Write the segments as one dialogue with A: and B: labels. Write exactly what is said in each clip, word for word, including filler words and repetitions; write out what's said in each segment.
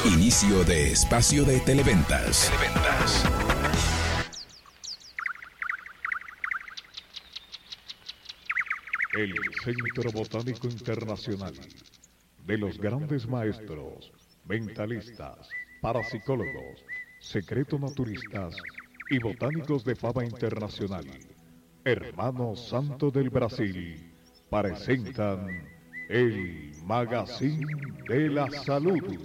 A: Inicio de espacio de Televentas. Televentas.
B: El Centro Botánico Internacional, de los grandes maestros, mentalistas, parapsicólogos, secreto-naturistas y botánicos de fama internacional, Hermano Santo del Brasil, presentan el Magazine de la Salud.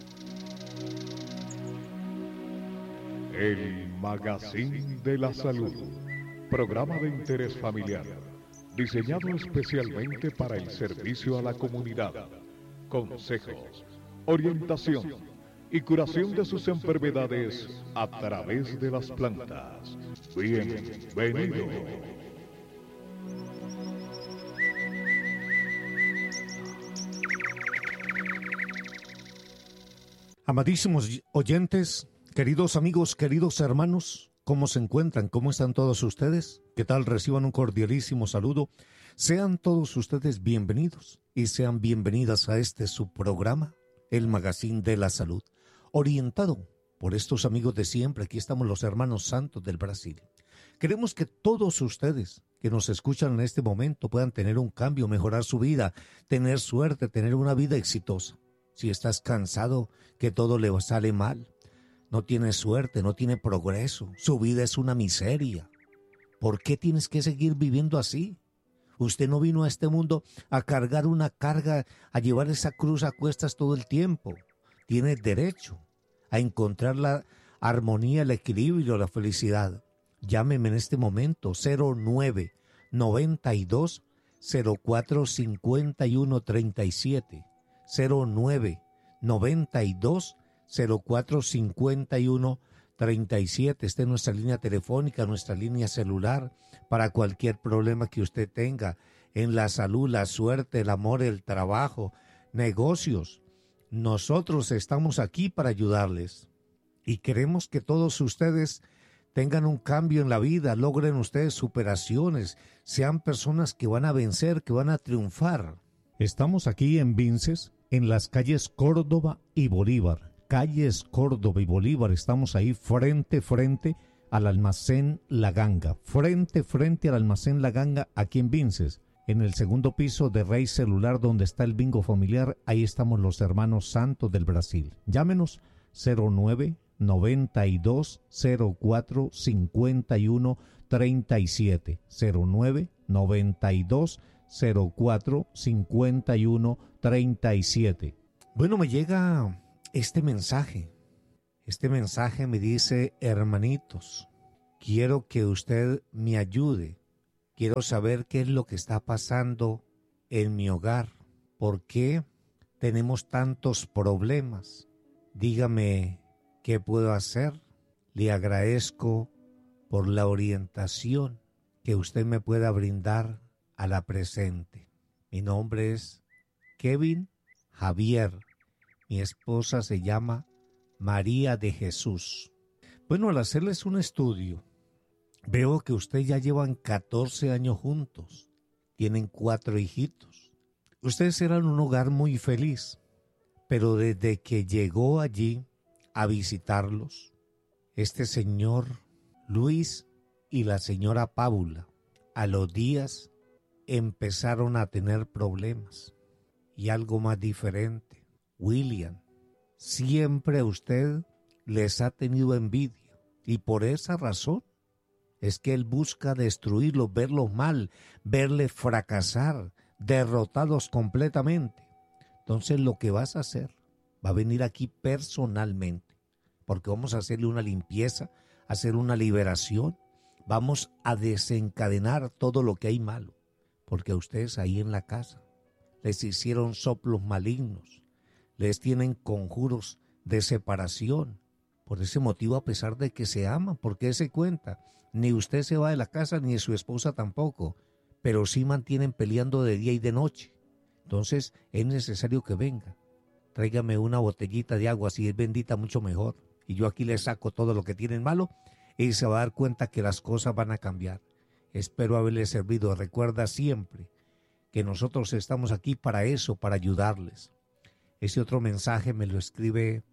B: El Magazine de la Salud, programa de interés familiar, diseñado especialmente para el servicio a la comunidad, consejos, orientación y curación de sus enfermedades a través de las plantas. Bienvenido.
C: Amadísimos oyentes, queridos amigos, queridos hermanos, ¿cómo se encuentran? ¿Cómo están todos ustedes? ¿Qué tal? Reciban un cordialísimo saludo. Sean todos ustedes bienvenidos y sean bienvenidas a este su programa, el Magazine de la Salud, orientado por estos amigos de siempre. Aquí estamos los hermanos santos del Brasil. Queremos que todos ustedes que nos escuchan en este momento puedan tener un cambio, mejorar su vida, tener suerte, tener una vida exitosa. Si estás cansado, que todo le sale mal, no tiene suerte, no tiene progreso, su vida es una miseria. ¿Por qué tienes que seguir viviendo así? Usted no vino a este mundo a cargar una carga, a llevar esa cruz a cuestas todo el tiempo. Tiene derecho a encontrar la armonía, el equilibrio, la felicidad. Llámeme en este momento, cero nueve noventa y dos cero cuatro cincuenta y uno treinta y siete. cero nueve noventa y dos cero cuatro cincuenta y uno treinta y siete. Esta es nuestra línea telefónica, nuestra línea celular para cualquier problema que usted tenga en la salud, la suerte, el amor, el trabajo, negocios. Nosotros estamos aquí para ayudarles y queremos que todos ustedes tengan un cambio en la vida, logren ustedes superaciones, sean personas que van a vencer, que van a triunfar. Estamos aquí en Vinces, en las calles Córdoba y Bolívar. Calles Córdoba y Bolívar, estamos ahí frente, frente al almacén La Ganga. Frente, frente al almacén La Ganga, aquí en Vinces. En el segundo piso de Rey Celular, donde está el bingo familiar, ahí estamos los hermanos santos del Brasil. Llámenos cero nueve noventa y dos cero cuatro cincuenta y uno treinta y siete. cero nueve noventa y dos cero cuatro cincuenta y uno treinta y siete. Bueno, me llega este mensaje. Este mensaje me dice: hermanitos, quiero que usted me ayude. Quiero saber qué es lo que está pasando en mi hogar. ¿Por qué tenemos tantos problemas? Dígame qué puedo hacer. Le agradezco por la orientación que usted me pueda brindar a la presente. Mi nombre es Kevin Javier. Mi esposa se llama María de Jesús. Bueno, al hacerles un estudio, veo que ustedes ya llevan catorce años juntos. Tienen cuatro hijitos. Ustedes eran un hogar muy feliz, pero desde que llegó allí a visitarlos, este señor Luis y la señora Paula, a los días empezaron a tener problemas. Y algo más diferente, William siempre a usted les ha tenido envidia, y por esa razón es que él busca destruirlos, verlos mal, verles fracasar, derrotados completamente. Entonces lo que vas a hacer, va a venir aquí personalmente, porque vamos a hacerle una limpieza, hacer una liberación, vamos a desencadenar todo lo que hay malo, porque a ustedes ahí en la casa les hicieron soplos malignos, les tienen conjuros de separación. Por ese motivo, a pesar de que se aman, porque se cuenta, ni usted se va de la casa, ni su esposa tampoco, pero sí mantienen peleando de día y de noche. Entonces es necesario que venga. Tráigame una botellita de agua, si es bendita mucho mejor, y yo aquí le saco todo lo que tienen malo, y se va a dar cuenta que las cosas van a cambiar. Espero haberle servido. Recuerda siempre que nosotros estamos aquí para eso, para ayudarles. Ese otro mensaje me lo escribe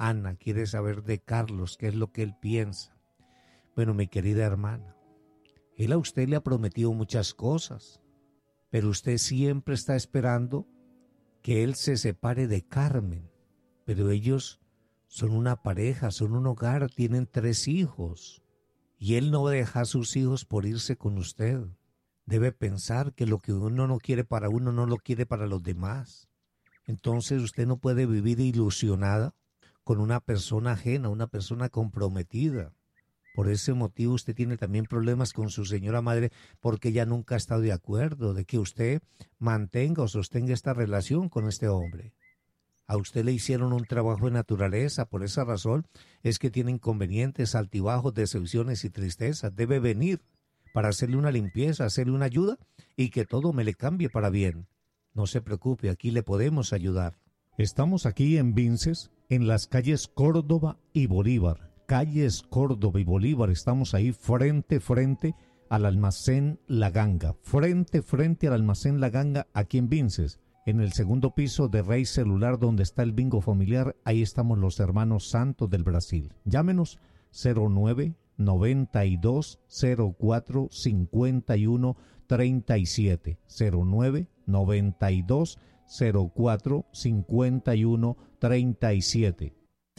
C: Ana, quiere saber de Carlos, qué es lo que él piensa. Bueno, mi querida hermana, él a usted le ha prometido muchas cosas, pero usted siempre está esperando que él se separe de Carmen. Pero ellos son una pareja, son un hogar, tienen tres hijos. Y él no deja a sus hijos por irse con usted. Debe pensar que lo que uno no quiere para uno no lo quiere para los demás. Entonces usted no puede vivir ilusionada con una persona ajena, una persona comprometida. Por ese motivo usted tiene también problemas con su señora madre porque ella nunca ha estado de acuerdo de que usted mantenga o sostenga esta relación con este hombre. A usted le hicieron un trabajo de naturaleza, por esa razón es que tiene inconvenientes, altibajos, decepciones y tristezas. Debe venir para hacerle una limpieza, hacerle una ayuda y que todo me le cambie para bien. No se preocupe, aquí le podemos ayudar. Estamos aquí en Vinces, en las calles Córdoba y Bolívar. Calles Córdoba y Bolívar, estamos ahí frente, frente al almacén La Ganga. Frente, frente al almacén La Ganga, aquí en Vinces. En el segundo piso de Rey Celular, donde está el bingo familiar, ahí estamos los hermanos Santos del Brasil. Llámenos cero nueve noventa y dos cero cuatro cincuenta y uno treinta y siete. cero nueve noventa y dos cero cuatro cincuenta y uno treinta y siete.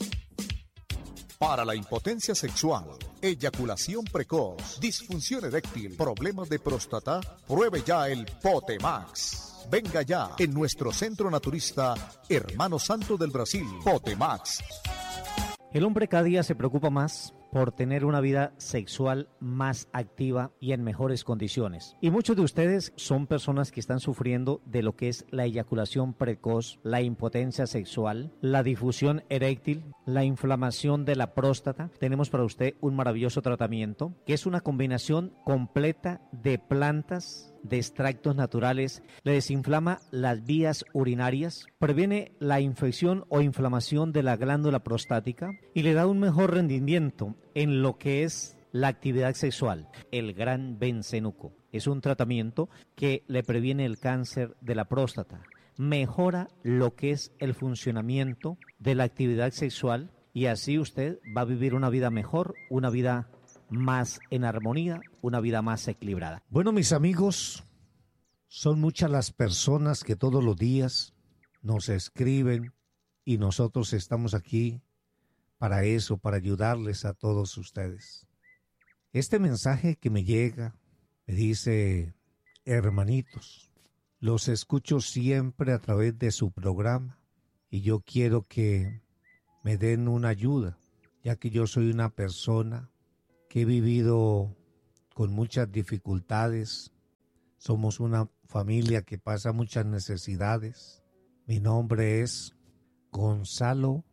D: Para la impotencia sexual, eyaculación precoz, disfunción eréctil, problemas de próstata, pruebe ya el Potemax. Venga ya en nuestro centro naturista Hermano Santo del Brasil, Potemax.
E: El hombre cada día se preocupa más por tener una vida sexual más activa y en mejores condiciones. Y muchos de ustedes son personas que están sufriendo de lo que es la eyaculación precoz, la impotencia sexual, la difusión eréctil, la inflamación de la próstata. Tenemos para usted un maravilloso tratamiento que es una combinación completa de plantas, de extractos naturales, le desinflama las vías urinarias, previene la infección o inflamación de la glándula prostática y le da un mejor rendimiento en lo que es la actividad sexual. El Gran Bencenuco es un tratamiento que le previene el cáncer de la próstata, mejora lo que es el funcionamiento de la actividad sexual y así usted va a vivir una vida mejor, una vida más en armonía, una vida más equilibrada.
C: Bueno, mis amigos, son muchas las personas que todos los días nos escriben y nosotros estamos aquí para eso, para ayudarles a todos ustedes. Este mensaje que me llega me dice: hermanitos, los escucho siempre a través de su programa y yo quiero que me den una ayuda, ya que yo soy una persona que he vivido con muchas dificultades. Somos una familia que pasa muchas necesidades. Mi nombre es Gonzalo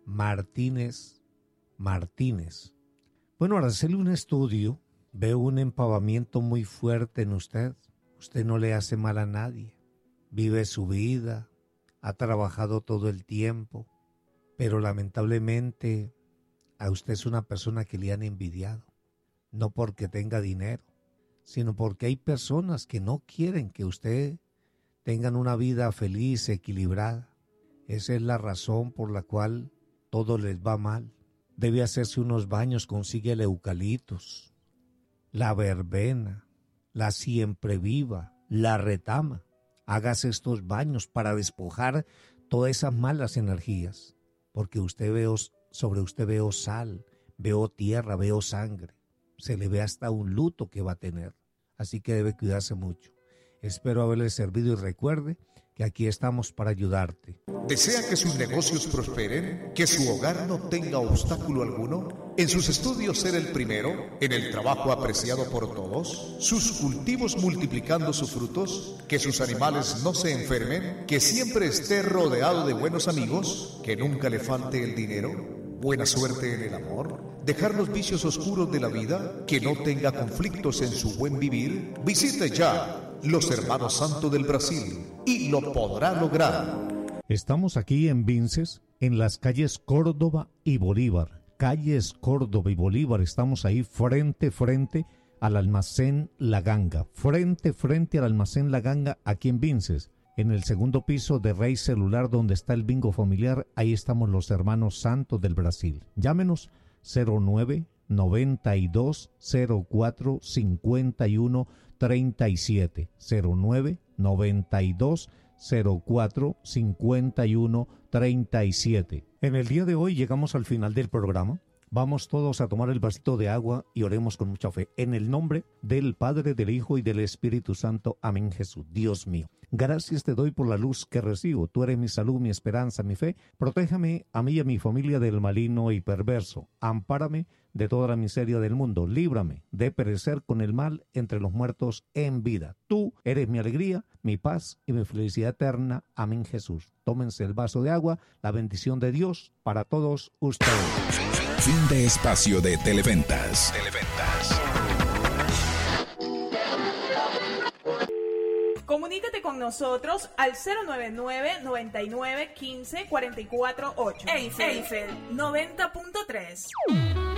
C: Martínez Martínez. Bueno, al hacerle un estudio, veo un empavamiento muy fuerte en usted. Usted no le hace mal a nadie. Vive su vida, ha trabajado todo el tiempo, pero lamentablemente a usted es una persona que le han envidiado. No porque tenga dinero, sino porque hay personas que no quieren que usted tengan una vida feliz, equilibrada. Esa es la razón por la cual todo les va mal. Debe hacerse unos baños, consigue el eucaliptus, la verbena, la siempre viva, la retama. Hágase estos baños para despojar todas esas malas energías, porque usted veo, sobre usted veo sal, veo tierra, veo sangre. Se le ve hasta un luto que va a tener, así que debe cuidarse mucho. Espero haberle servido y recuerde que aquí estamos para ayudarte.
D: ¿Desea que sus negocios prosperen? ¿Que su hogar no tenga obstáculo alguno? ¿En sus estudios ser el primero? ¿En el trabajo apreciado por todos? ¿Sus cultivos multiplicando sus frutos? ¿Que sus animales no se enfermen? ¿Que siempre esté rodeado de buenos amigos? ¿Que nunca le falte el dinero? ¿Buena suerte en el amor? ¿Dejar los vicios oscuros de la vida? ¿Que no tenga conflictos en su buen vivir? Visite ya los Hermanos Santos del Brasil y lo podrá lograr.
C: Estamos aquí en Vinces, en las calles Córdoba y Bolívar. Calles Córdoba y Bolívar, estamos ahí frente, frente al almacén La Ganga. Frente, frente al almacén La Ganga, aquí en Vinces. En el segundo piso de Rey Celular, donde está el bingo familiar, ahí estamos los hermanos Santos del Brasil. Llámenos cero nueve noventa y dos cero cuatro cincuenta y uno treinta y siete, cero nueve noventa y dos cero cuatro cincuenta y uno treinta y siete. En el día de hoy llegamos al final del programa. Vamos todos a tomar el vasito de agua y oremos con mucha fe. En el nombre del Padre, del Hijo y del Espíritu Santo. Amén, Jesús. Dios mío, gracias te doy por la luz que recibo. Tú eres mi salud, mi esperanza, mi fe. Protéjame a mí y a mi familia del maligno y perverso. Ampárame de toda la miseria del mundo. Líbrame de perecer con el mal entre los muertos en vida. Tú eres mi alegría, mi paz y mi felicidad eterna. Amén, Jesús. Tómense el vaso de agua. La bendición de Dios para todos ustedes.
A: Fin de espacio de Televentas. Televentas.
F: Comunícate con nosotros al cero nueve nueve, noventa y nueve, quince, cuarenta y cuatro, ocho. Eiffel, Eiffel noventa punto tres.